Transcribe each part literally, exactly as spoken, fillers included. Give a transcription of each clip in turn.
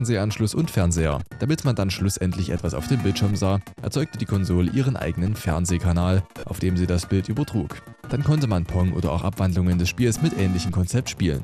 Fernsehanschluss und Fernseher. Damit man dann schlussendlich etwas auf dem Bildschirm sah, erzeugte die Konsole ihren eigenen Fernsehkanal, auf dem sie das Bild übertrug. Dann konnte man Pong oder auch Abwandlungen des Spiels mit ähnlichem Konzept spielen.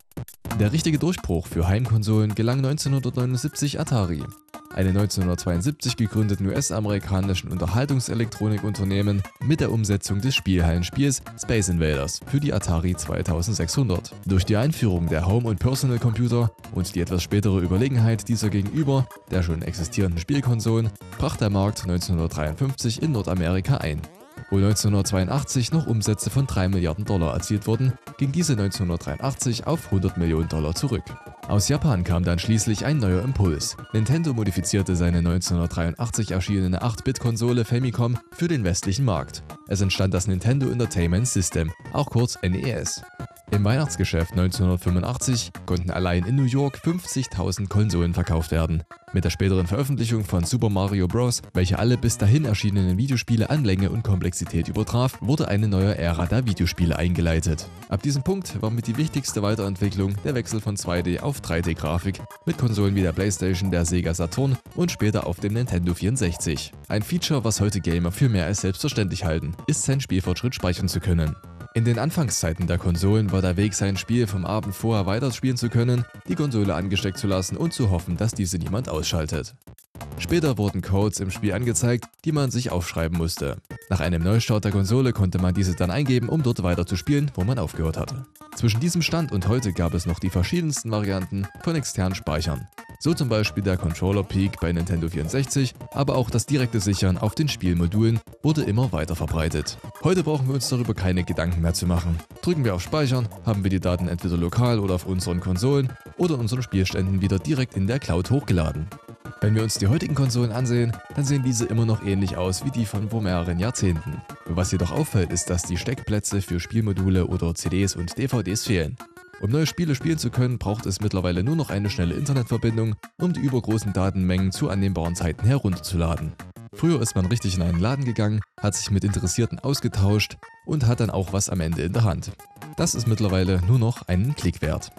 Der richtige Durchbruch für Heimkonsolen gelang neunzehnhundertneunundsiebzig Atari. Einem neunzehnhundertzweiundsiebzig gegründeten U S-amerikanischen Unterhaltungselektronikunternehmen mit der Umsetzung des Spielhallenspiels Space Invaders für die Atari zweitausendsechshundert. Durch die Einführung der Home- und Personal Computer und die etwas spätere Überlegenheit dieser gegenüber der schon existierenden Spielkonsolen brach der Markt neunzehnhundertdreiundfünfzig in Nordamerika ein. Wo neunzehnhundertzweiundachtzig noch Umsätze von drei Milliarden Dollar erzielt wurden, ging diese neunzehnhundertdreiundachtzig auf hundert Millionen Dollar zurück. Aus Japan kam dann schließlich ein neuer Impuls. Nintendo modifizierte seine neunzehnhundertdreiundachtzig erschienene acht Bit Konsole Famicom für den westlichen Markt. Es entstand das Nintendo Entertainment System, auch kurz N E S. Im Weihnachtsgeschäft neunzehnhundertfünfundachtzig konnten allein in New York fünfzigtausend Konsolen verkauft werden. Mit der späteren Veröffentlichung von Super Mario Bros., welche alle bis dahin erschienenen Videospiele an Länge und Komplexität übertraf, wurde eine neue Ära der Videospiele eingeleitet. Ab diesem Punkt war mit die wichtigste Weiterentwicklung der Wechsel von zwei D auf drei D-Grafik mit Konsolen wie der PlayStation, der Sega Saturn und später auf dem Nintendo vierundsechzig. Ein Feature, was heute Gamer für mehr als selbstverständlich halten, ist, seinen Spielfortschritt speichern zu können. In den Anfangszeiten der Konsolen war der Weg, sein Spiel vom Abend vorher weiterspielen zu können, die Konsole angesteckt zu lassen und zu hoffen, dass diese niemand ausschaltet. Später wurden Codes im Spiel angezeigt, die man sich aufschreiben musste. Nach einem Neustart der Konsole konnte man diese dann eingeben, um dort weiter zu spielen, wo man aufgehört hatte. Zwischen diesem Stand und heute gab es noch die verschiedensten Varianten von externen Speichern. So zum Beispiel der Controller Peak bei Nintendo vierundsechzig, aber auch das direkte Sichern auf den Spielmodulen wurde immer weiter verbreitet. Heute brauchen wir uns darüber keine Gedanken mehr zu machen. Drücken wir auf Speichern, haben wir die Daten entweder lokal oder auf unseren Konsolen oder unseren Spielständen wieder direkt in der Cloud hochgeladen. Wenn wir uns die heutigen Konsolen ansehen, dann sehen diese immer noch ähnlich aus wie die von vor mehreren Jahrzehnten. Was jedoch auffällt, ist, dass die Steckplätze für Spielmodule oder C Ds und D V Ds fehlen. Um neue Spiele spielen zu können, braucht es mittlerweile nur noch eine schnelle Internetverbindung, um die übergroßen Datenmengen zu annehmbaren Zeiten herunterzuladen. Früher ist man richtig in einen Laden gegangen, hat sich mit Interessierten ausgetauscht und hat dann auch was am Ende in der Hand. Das ist mittlerweile nur noch einen Klick wert.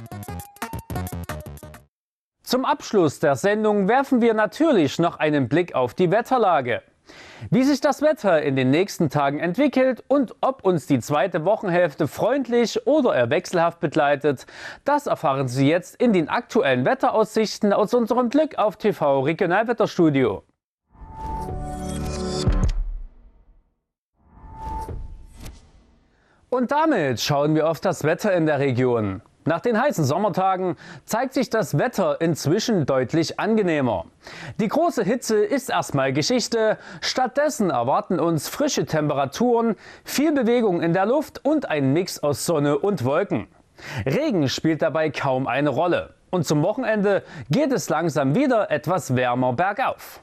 Zum Abschluss der Sendung werfen wir natürlich noch einen Blick auf die Wetterlage. Wie sich das Wetter in den nächsten Tagen entwickelt und ob uns die zweite Wochenhälfte freundlich oder eher wechselhaft begleitet, das erfahren Sie jetzt in den aktuellen Wetteraussichten aus unserem Glück auf T V Regionalwetterstudio. Und damit schauen wir auf das Wetter in der Region. Nach den heißen Sommertagen zeigt sich das Wetter inzwischen deutlich angenehmer. Die große Hitze ist erstmal Geschichte. Stattdessen erwarten uns frische Temperaturen, viel Bewegung in der Luft und ein Mix aus Sonne und Wolken. Regen spielt dabei kaum eine Rolle. Und zum Wochenende geht es langsam wieder etwas wärmer bergauf.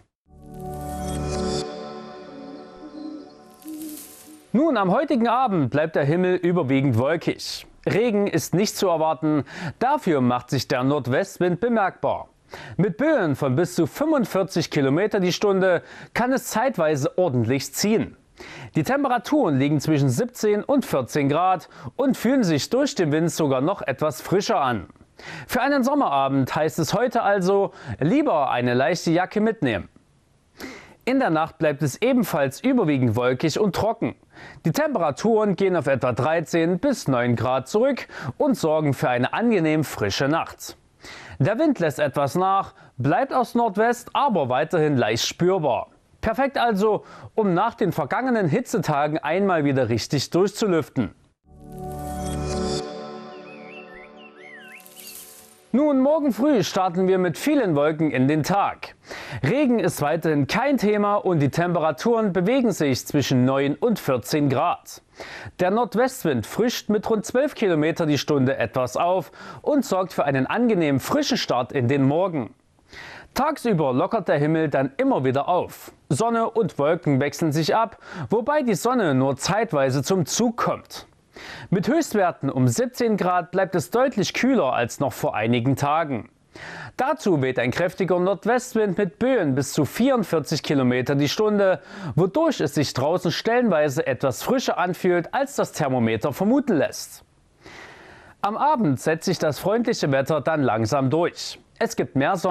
Nun, am heutigen Abend bleibt der Himmel überwiegend wolkig. Regen ist nicht zu erwarten, dafür macht sich der Nordwestwind bemerkbar. Mit Böen von bis zu fünfundvierzig Kilometer die Stunde kann es zeitweise ordentlich ziehen. Die Temperaturen liegen zwischen siebzehn und vierzehn Grad und fühlen sich durch den Wind sogar noch etwas frischer an. Für einen Sommerabend heißt es heute also, lieber eine leichte Jacke mitnehmen. In der Nacht bleibt es ebenfalls überwiegend wolkig und trocken. Die Temperaturen gehen auf etwa dreizehn bis neun Grad zurück und sorgen für eine angenehm frische Nacht. Der Wind lässt etwas nach, bleibt aus Nordwest, aber weiterhin leicht spürbar. Perfekt also, um nach den vergangenen Hitzetagen einmal wieder richtig durchzulüften. Nun, morgen früh starten wir mit vielen Wolken in den Tag. Regen ist weiterhin kein Thema und die Temperaturen bewegen sich zwischen neun und vierzehn Grad. Der Nordwestwind frischt mit rund zwölf Kilometer die Stunde etwas auf und sorgt für einen angenehmen frischen Start in den Morgen. Tagsüber lockert der Himmel dann immer wieder auf. Sonne und Wolken wechseln sich ab, wobei die Sonne nur zeitweise zum Zug kommt. Mit Höchstwerten um siebzehn Grad bleibt es deutlich kühler als noch vor einigen Tagen. Dazu weht ein kräftiger Nordwestwind mit Böen bis zu vierundvierzig Kilometer die Stunde, wodurch es sich draußen stellenweise etwas frischer anfühlt, als das Thermometer vermuten lässt. Am Abend setzt sich das freundliche Wetter dann langsam durch. Es gibt mehr Sonne.